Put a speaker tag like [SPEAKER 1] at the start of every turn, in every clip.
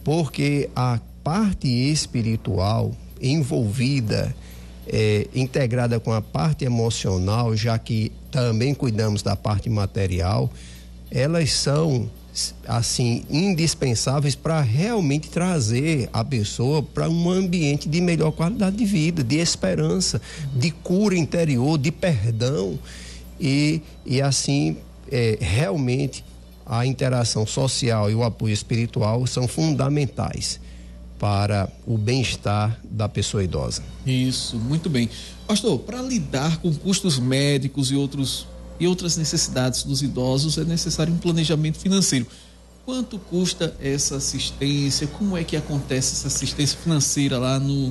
[SPEAKER 1] porque a parte espiritual envolvida, integrada com a parte emocional, já que também cuidamos da parte material, elas são assim indispensáveis para realmente trazer a pessoa para um ambiente de melhor qualidade de vida, de esperança, de cura interior, de perdão e assim realmente a interação social e o apoio espiritual são fundamentais para o bem-estar da pessoa idosa.
[SPEAKER 2] Isso, muito bem. Pastor, para lidar com custos médicos e outras necessidades dos idosos é necessário um planejamento financeiro. Quanto custa essa assistência? Como é que acontece essa assistência financeira lá no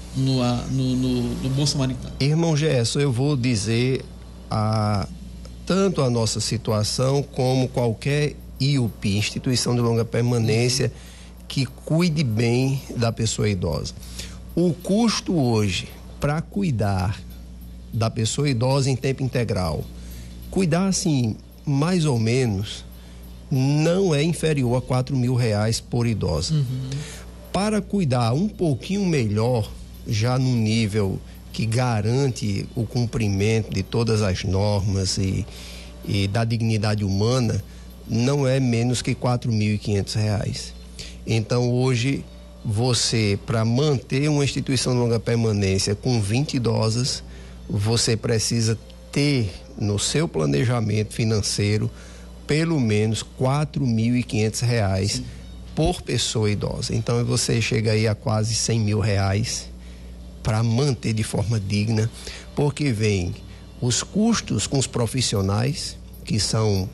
[SPEAKER 2] Bom Samaritano?
[SPEAKER 1] Irmão Gerson, eu vou dizer tanto a nossa situação como qualquer IUP, Instituição de Longa Permanência, que cuide bem da pessoa idosa. O custo hoje para cuidar da pessoa idosa em tempo integral, cuidar assim, mais ou menos, não é inferior a R$4.000 por idosa. Para cuidar um pouquinho melhor, já no nível que garante o cumprimento de todas as normas e da dignidade humana, não é menos que R$4.500. Então hoje você, para manter uma instituição de longa permanência com 20 idosas, você precisa ter no seu planejamento financeiro pelo menos R$4.500 por pessoa idosa. Então você chega aí a quase R$100.000 para manter de forma digna, porque vem os custos com os profissionais, que são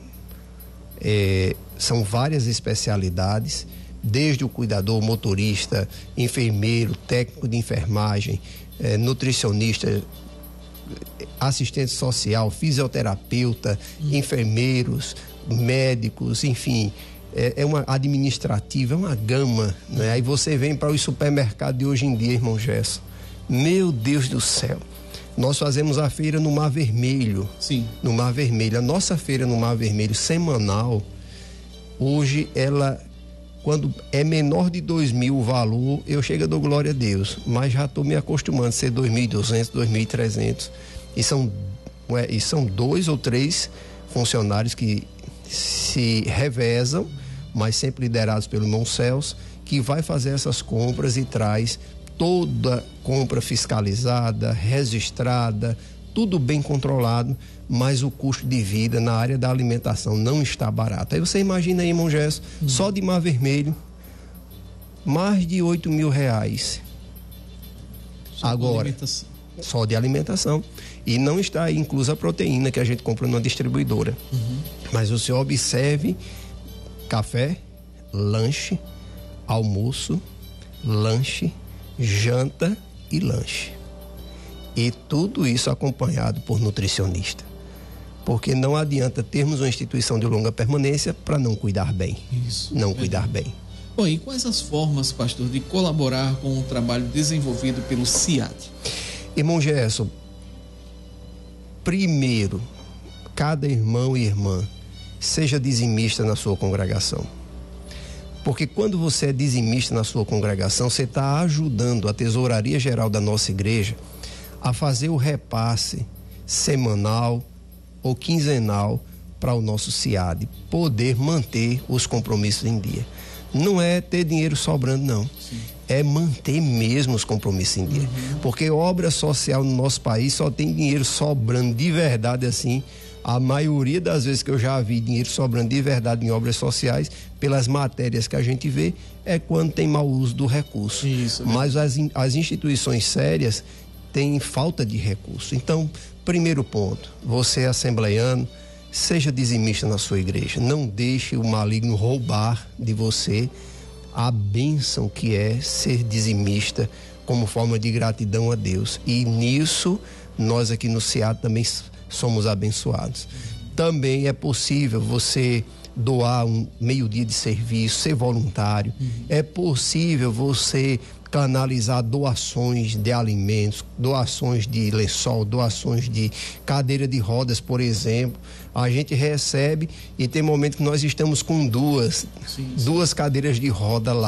[SPEAKER 1] várias especialidades, desde o cuidador, motorista, enfermeiro, técnico de enfermagem, nutricionista, assistente social, fisioterapeuta, enfermeiros, médicos, enfim, é uma administrativa, é uma gama, né? Aí você vem para os supermercados de hoje em dia, irmão Gerson. Meu Deus do céu. Nós fazemos a feira no Mar Vermelho.
[SPEAKER 2] Sim.
[SPEAKER 1] No Mar Vermelho. A nossa feira no Mar Vermelho semanal, hoje ela, quando é menor de 2.000 o valor, eu chego a dar glória a Deus, mas já estou me acostumando a ser 2.200, 2.300. E são 2 ou 3 funcionários que se revezam, mas sempre liderados pelo irmão Celso, que vai fazer essas compras e traz toda compra fiscalizada, registrada, tudo bem controlado, mas o custo de vida na área da alimentação não está barato. Aí você imagina aí, irmão Gerson, só de Mar Vermelho, mais de R$8.000. Agora, só de alimentação. E não está aí inclusa a proteína que a gente compra numa distribuidora. Mas você observe café, lanche, almoço, lanche, janta e lanche. E tudo isso acompanhado por nutricionista. Porque não adianta termos uma instituição de longa permanência para não cuidar bem.
[SPEAKER 2] Isso.
[SPEAKER 1] Não cuidar bem.
[SPEAKER 2] Bom, e quais as formas, pastor, de colaborar com o trabalho desenvolvido pelo CIAD?
[SPEAKER 1] Irmão Gerson, primeiro, cada irmão e irmã seja dizimista na sua congregação. Porque quando você é dizimista na sua congregação, você está ajudando a Tesouraria Geral da nossa igreja a fazer o repasse semanal ou quinzenal para o nosso CIAD poder manter os compromissos em dia. Não é ter dinheiro sobrando, não. Sim. É manter mesmo os compromissos em dia. Porque obra social no nosso país só tem dinheiro sobrando de verdade assim. A maioria das vezes que eu já vi dinheiro sobrando de verdade em obras sociais, pelas matérias que a gente vê, é quando tem mau uso do recurso. Isso, mas as instituições sérias têm falta de recurso. Então, primeiro ponto, você assembleiano, seja dizimista na sua igreja. Não deixe o maligno roubar de você a bênção que é ser dizimista como forma de gratidão a Deus. E nisso, nós aqui no CIAD também somos abençoados. Também é possível você doar um meio-dia de serviço, ser voluntário. É possível você canalizar doações de alimentos, doações de lençol, doações de cadeira de rodas, por exemplo. A gente recebe e tem momento que nós estamos com duas cadeiras de roda lá.